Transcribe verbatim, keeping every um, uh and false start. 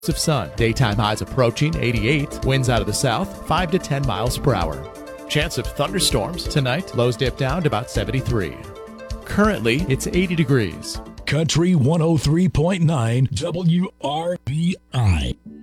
of sun. Daytime highs approaching eighty-eight. Winds out of the south, five to ten miles per hour. Chance of thunderstorms tonight. Lows dip down to about seventy-three. Currently, it's eighty degrees. Country one oh three point nine W R B I.